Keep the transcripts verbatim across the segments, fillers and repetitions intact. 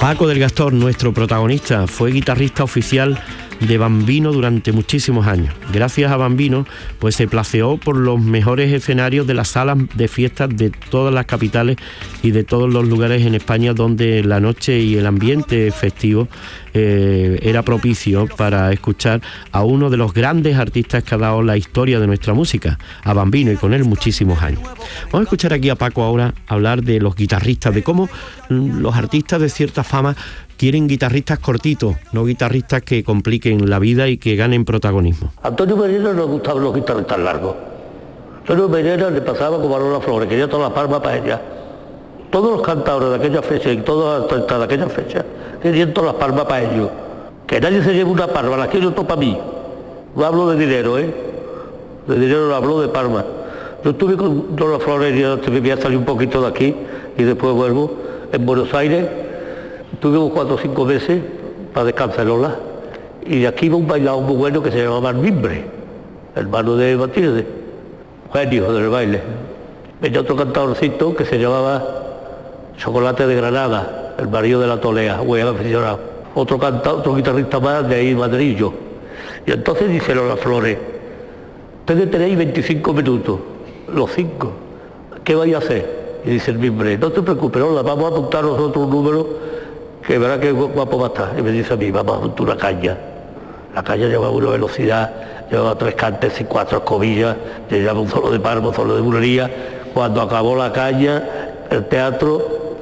Paco del Gastor, nuestro protagonista, fue guitarrista oficial de Bambino durante muchísimos años. Gracias a Bambino, pues se placeó por los mejores escenarios de las salas de fiestas de todas las capitales y de todos los lugares en España donde la noche y el ambiente festivo eh, era propicio para escuchar a uno de los grandes artistas que ha dado la historia de nuestra música, a Bambino, y con él muchísimos años. Vamos a escuchar aquí a Paco ahora hablar de los guitarristas, de cómo los artistas de cierta fama quieren guitarristas cortitos, no guitarristas que compliquen la vida y que ganen protagonismo. A Antonio Mairena no gustaban los guitarristas largos. Antonio Mairena le pasaba como a Lola Flores, quería todas las palmas para ella. Todos los cantadores de aquella fecha y todos los artistas de aquella fecha querían todas las palmas para ellos. Que nadie se lleve una palma, la quiero todo para mí. No hablo de dinero, ¿eh? De dinero no hablo, de palmas. Yo estuve con Lola Flores, y antes me voy a salir un poquito de aquí y después vuelvo, en Buenos Aires. Estuvimos cuatro o cinco meses para descansar Lola, y de aquí iba un bailado muy bueno que se llamaba Mimbre, hermano de Matilde, genio del baile. Venía otro cantadorcito que se llamaba Chocolate de Granada, el marido de la Tolea, buen aficionado. Otro cantador, otro guitarrista más de ahí, Madrillo. Y entonces dice Lola Flores, ustedes tenéis veinticinco minutos, los cinco, ¿qué vais a hacer? Y dice el Mimbre, no te preocupes, Lola, vamos a apuntar nosotros un número que verá que guapo va a estar. Y me dice a mí, vamos a montar una caña. La caña llevaba una velocidad, llevaba tres cantes y cuatro escobillas, llevaba un solo de palma, un solo de bulería. Cuando acabó la caña, el teatro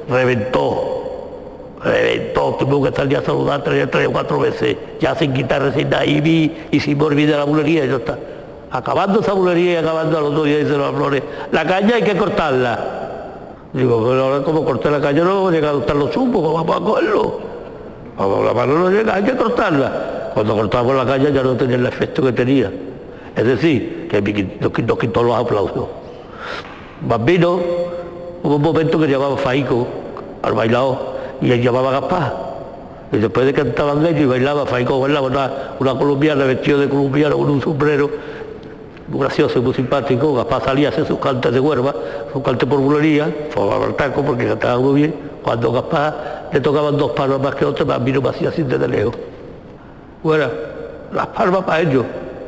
reventó, reventó, tuvimos que salir a saludar tres, tres o cuatro veces, ya sin guitarra, sin nada, y, vi, y sin morir de la bulería, y ya está. Acabando esa bulería y acabando a los dos días, dice Lola Flores, la caña hay que cortarla. Digo, pero ahora como corté la caña no llega a gustar los chupos, ¿cómo vamos a cogerlo? Como la mano no llega, hay que cortarla. Cuando cortamos la caña ya no tenía el efecto que tenía. Es decir, que nos quitó los aplausos. Bambino, hubo un momento que llamaba Faico al bailado y él llamaba a Gaspar. Y después de que cantaban ellos y bailaba, Faico bailaba una, una colombiana vestida de colombiano con un sombrero, muy gracioso y muy simpático. Gaspar salía a hacer sus cantes de huerva, sus cantes por bulería, formaba el taco porque cantaba muy bien. Cuando Gaspar le tocaban dos palmas más que otras, Bambino me hacía así desde lejos. Bueno, las palmas para ellos,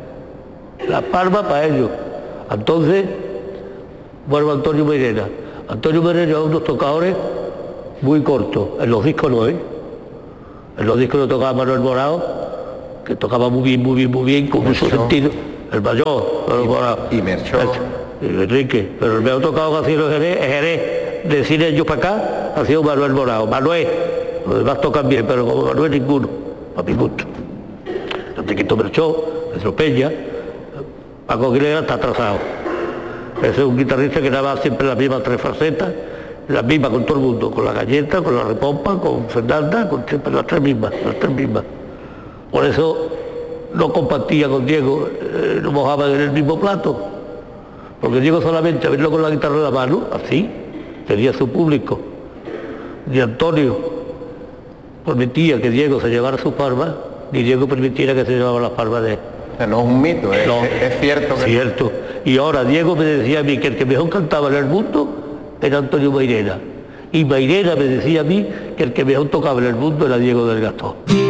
las palmas para ellos. Entonces, vuelvo a Antonio Mairena. Antonio Mairena llevaba unos tocadores muy cortos, en los discos no, ¿eh? En los discos lo tocaba Manuel Morao, que tocaba muy bien, muy bien, muy bien, con mucho sentido. El mayor, y, y Merchó. Y Enrique, pero el me ha tocado que ha sido Jerez, Jerez, de cine ellos para acá, ha sido Manuel Morao. Manuel, los demás tocan bien, pero como Manuel ninguno, a mi gusto. Enriquito Merchó, Pedro Peña, Paco Aguilera está atrasado. Ese es un guitarrista que daba siempre las mismas tres facetas, las mismas con todo el mundo, con la galleta, con la repompa, con Fernanda, con siempre las tres mismas, las tres mismas. Por eso no compartía con Diego, eh, no mojaban en el mismo plato, porque Diego solamente a verlo con la guitarra en la mano, así, tenía su público. Ni Antonio permitía que Diego se llevara sus palmas, ni Diego permitiera que se llevara las palmas de él. No es un mito, es, no, es cierto. Que... cierto. Y ahora Diego me decía a mí que el que mejor cantaba en el mundo era Antonio Mairena. Y Mairena me decía a mí que el que mejor tocaba en el mundo era Diego del Gastor.